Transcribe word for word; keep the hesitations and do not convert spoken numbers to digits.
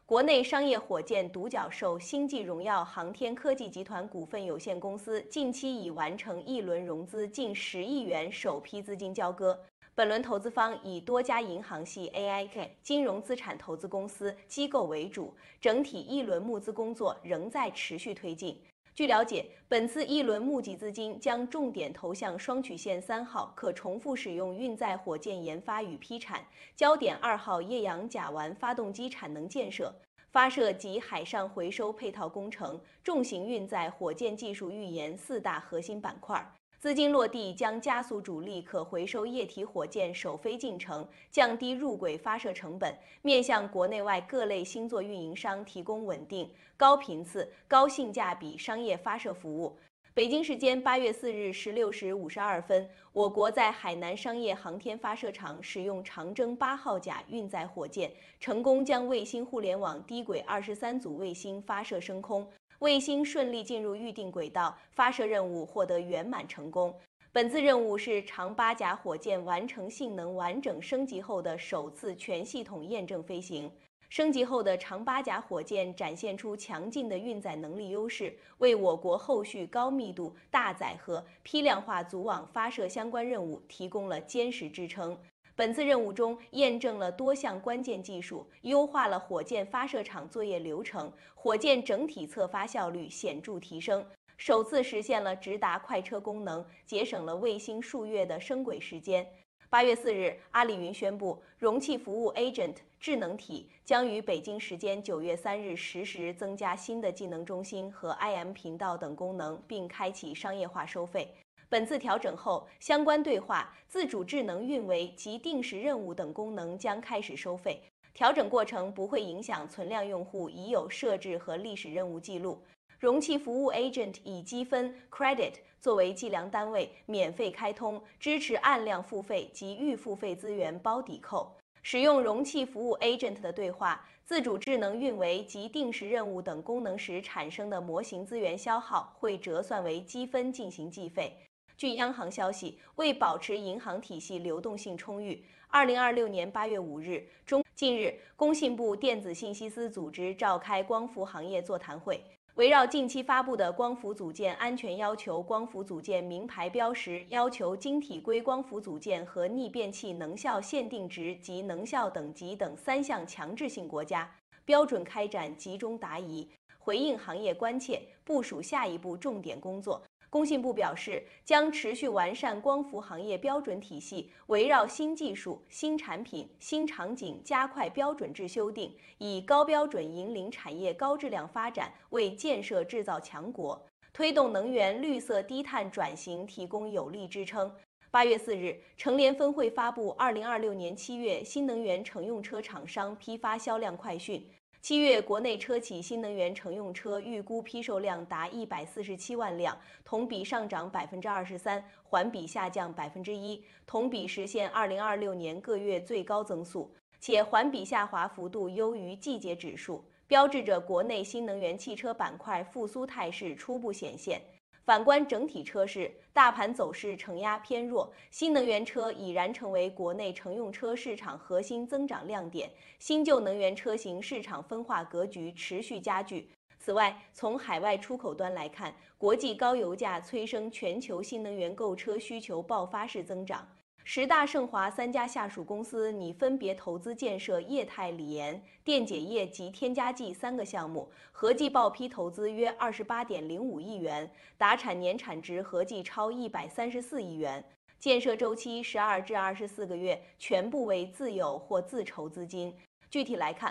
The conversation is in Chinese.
国内商业火箭独角兽星际荣耀航天科技集团股份有限公司近期已完成一轮融资近十亿元首批资金交割。本轮投资方以多家银行系 A I K 金融资产投资公司机构为主，整体一轮募资工作仍在持续推进。据了解，本次一轮募集资金将重点投向双曲线三号可重复使用运载火箭研发与批产，焦点二号液氧甲烷发动机产能建设、发射及海上回收配套工程、重型运载火箭技术预研四大核心板块。资金落地将加速主力可回收液体火箭首飞进程，降低入轨发射成本，面向国内外各类星座运营商提供稳定、高频次、高性价比商业发射服务。北京时间八月四日十六时五十二分，我国在海南商业航天发射场使用长征八号甲运载火箭，成功将卫星互联网低轨二十三组卫星发射升空。卫星顺利进入预定轨道，发射任务获得圆满成功。本次任务是长八甲火箭完成性能完整升级后的首次全系统验证飞行。升级后的长八甲火箭展现出强劲的运载能力优势，为我国后续高密度、大载荷、批量化组网发射相关任务提供了坚实支撑。本次任务中验证了多项关键技术，优化了火箭发射场作业流程，火箭整体测发效率显著提升，首次实现了直达快车功能，节省了卫星数月的升轨时间。八月四日，阿里云宣布，容器服务 Agent 智能体将于北京时间九月三日十时增加新的技能中心和 I M 频道等功能，并开启商业化收费。本次调整后，相关对话、自主智能运维及定时任务等功能将开始收费。调整过程不会影响存量用户已有设置和历史任务记录。容器服务 Agent 以积分 Credit 作为计量单位，免费开通，支持按量付费及预付费资源包抵扣。使用容器服务 Agent 的对话、自主智能运维及定时任务等功能时产生的模型资源消耗会折算为积分进行计费。据央行消息，为保持银行体系流动性充裕，二零二六年八月五日，中近日，工信部电子信息司组织召开光伏行业座谈会，围绕近期发布的光伏组件安全要求、光伏组件名牌标识要求、晶体硅光伏组件和逆变器能效限定值及能效等级等三项强制性国家标准开展集中答疑，回应行业关切，部署下一步重点工作。工信部表示，将持续完善光伏行业标准体系，围绕新技术、新产品、新场景，加快标准制修订，以高标准引领产业高质量发展，为建设制造强国、推动能源绿色低碳转型提供有力支撑。八月四日，成联分会发布二零二六年七月新能源乘用车厂商批发销量快讯。七月国内车企新能源乘用车预估批售量达一百四十七万辆，同比上涨百分之二十三，环比下降百分之一，同比实现二零二六年各月最高增速，且环比下滑幅度优于季节指数，标志着国内新能源汽车板块复苏态势初步显现。反观整体车市，大盘走势承压偏弱，新能源车已然成为国内乘用车市场核心增长亮点，新旧能源车型市场分化格局持续加剧。此外，从海外出口端来看，国际高油价催生全球新能源购车需求爆发式增长。十大盛华三家下属公司拟分别投资建设液态锂盐、电解液及添加剂三个项目，合计报批投资约二十八点零五亿元，达产年产值合计超一百三十四亿元，建设周期十二至二十四个月，全部为自有或自筹资金。具体来看，